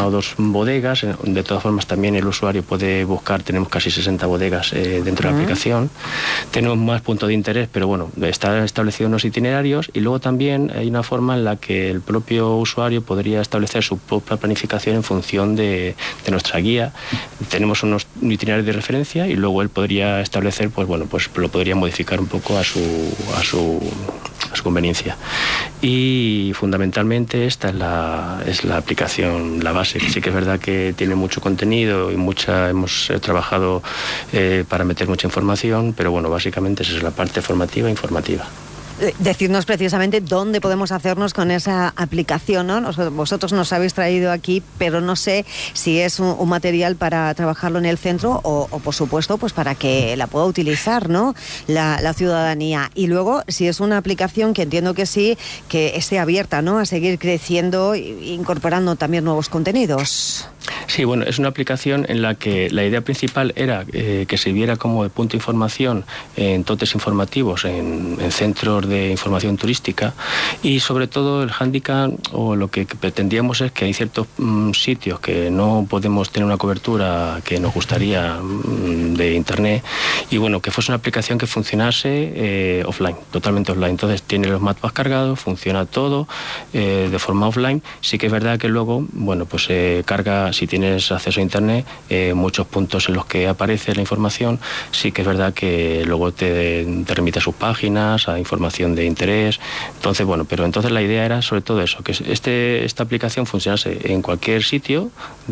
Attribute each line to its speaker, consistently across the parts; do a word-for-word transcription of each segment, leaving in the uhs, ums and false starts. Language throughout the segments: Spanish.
Speaker 1: o dos bodegas. De todas formas, también el usuario puede buscar, tenemos casi sesenta bodegas eh, dentro uh-huh. de la aplicación. Tenemos más puntos de interés, pero bueno, están establecidos unos itinerarios, y luego también hay una forma en la que el propio usuario podría establecer su propia planificación en función de, de nuestra guía. Tenemos unos itinerarios de referencia y luego él podría establecer, pues bueno, pues lo podría modificar un poco a su, a su, a su conveniencia. Y fundamentalmente esta es la, es la aplicación, la base. Sí que es verdad que tiene mucho contenido y mucha, hemos trabajado eh, para meter mucha información, pero bueno, básicamente esa es la parte formativa e informativa.
Speaker 2: Decirnos precisamente dónde podemos hacernos con esa aplicación, ¿no? Vosotros nos habéis traído aquí, pero no sé si es un, un material para trabajarlo en el centro o, o, por supuesto, pues para que la pueda utilizar, ¿no? La, la ciudadanía. Y luego, si es una aplicación, que entiendo que sí, que esté abierta, ¿no? A seguir creciendo e incorporando también nuevos contenidos.
Speaker 1: Sí, bueno, es una aplicación en la que la idea principal era eh, que sirviera como de punto de información en totes informativos, en, en centros de información turística, y sobre todo el hándicap o lo que pretendíamos es que hay ciertos mm, sitios que no podemos tener una cobertura que nos gustaría mm, de internet, y bueno, que fuese una aplicación que funcionase eh, offline, totalmente offline. Entonces tiene los mapas cargados, funciona todo eh, de forma offline. Sí que es verdad que luego, bueno, pues se eh, carga, si tienes acceso a internet, eh, muchos puntos en los que aparece la información. Sí que es verdad que luego te, te remite a sus páginas, a información de interés. Entonces, bueno, pero entonces la idea era sobre todo eso, que este, esta aplicación funcionase en cualquier sitio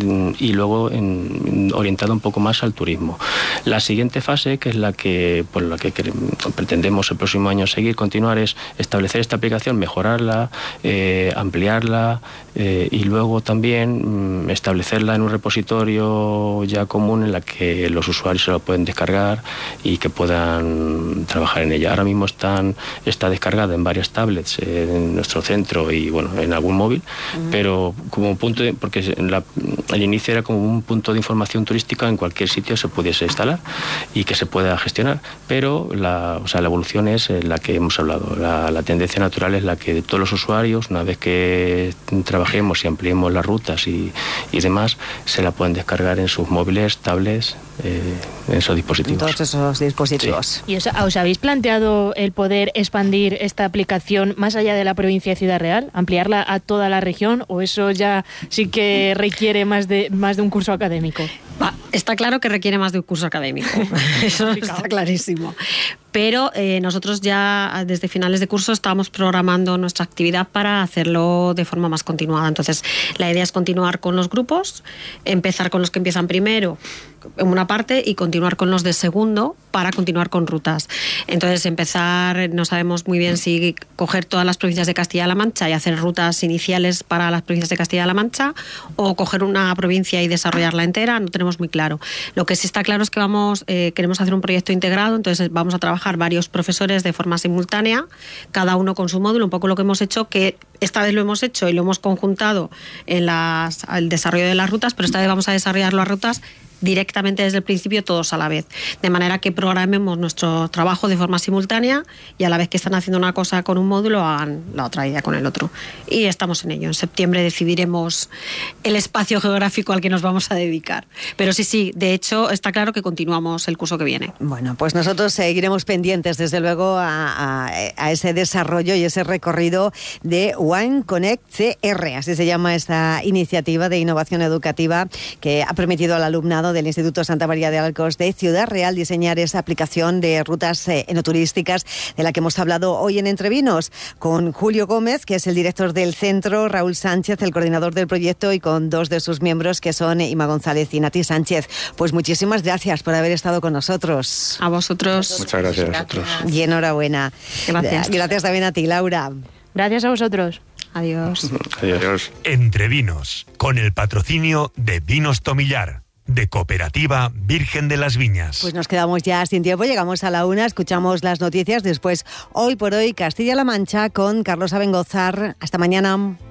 Speaker 1: y luego en, orientada un poco más al turismo. La siguiente fase, que es la que por la que pretendemos el próximo año seguir, continuar, es establecer esta aplicación, mejorarla, eh, ampliarla eh, y luego también establecerla en un repositorio ya común en la que los usuarios se lo pueden descargar y que puedan trabajar en ella. Ahora mismo están, está descargada en varias tablets eh, en nuestro centro y bueno, en algún móvil, uh-huh. pero como punto de, porque la, al inicio era como un punto de información turística, en cualquier sitio se pudiese instalar y que se pueda gestionar, pero la, o sea, la evolución es la que hemos hablado. La, la tendencia natural es la que de todos los usuarios, una vez que trabajemos y ampliemos las rutas y, y demás, se la pueden descargar en sus móviles, tablets, eh, en esos dispositivos.
Speaker 2: Todos esos dispositivos.
Speaker 3: Sí. ¿Y os, os habéis planteado el poder expandir esta aplicación más allá de la provincia de Ciudad Real, ampliarla a toda la región, o eso ya sí que requiere más de, más de un curso académico?
Speaker 4: Va, está claro que requiere más de un curso académico, eso está clarísimo. Pero eh, nosotros ya desde finales de curso estábamos programando nuestra actividad para hacerlo de forma más continuada. Entonces, la idea es continuar con los grupos, empezar con los que empiezan primero en una parte y continuar con los de segundo para continuar con rutas. Entonces, empezar, no sabemos muy bien si coger todas las provincias de Castilla-La Mancha y hacer rutas iniciales para las provincias de Castilla-La Mancha, o coger una provincia y desarrollarla entera, no tenemos muy claro. Lo que sí está claro es que vamos, eh, queremos hacer un proyecto integrado, entonces vamos a trabajar varios profesores de forma simultánea, cada uno con su módulo, un poco lo que hemos hecho, que esta vez lo hemos hecho y lo hemos conjuntado en las, el desarrollo de las rutas, pero esta vez vamos a desarrollar las rutas directamente desde el principio, todos a la vez, de manera que programemos nuestro trabajo de forma simultánea y a la vez que están haciendo una cosa con un módulo hagan la otra idea con el otro, y estamos en ello. En septiembre decidiremos el espacio geográfico al que nos vamos a dedicar, pero sí, sí, de hecho está claro que continuamos el curso que viene.
Speaker 2: Bueno, pues nosotros seguiremos pendientes desde luego a, a, a ese desarrollo y ese recorrido de One Connect C R, así se llama esta iniciativa de innovación educativa que ha permitido al alumnado del Instituto Santa María de Alcos de Ciudad Real diseñar esa aplicación de rutas eh, enoturísticas de la que hemos hablado hoy en Entrevinos, con Julio Gómez, que es el director del centro, Raúl Sánchez, el coordinador del proyecto, y con dos de sus miembros, que son Ima González y Nati Sánchez. Pues muchísimas gracias por haber estado con nosotros.
Speaker 4: A vosotros.
Speaker 1: Muchas gracias a vosotros.
Speaker 2: Y enhorabuena.
Speaker 4: Gracias.
Speaker 2: Gracias también a ti, Laura.
Speaker 3: Gracias a vosotros.
Speaker 4: Adiós.
Speaker 1: Adiós.
Speaker 5: Entrevinos, con el patrocinio de Vinos Tomillar, de Cooperativa Virgen de las Viñas.
Speaker 2: Pues nos quedamos ya sin tiempo, llegamos a la una, escuchamos las noticias, después Hoy por Hoy Castilla-La Mancha con Carlos Abengozar. Hasta mañana.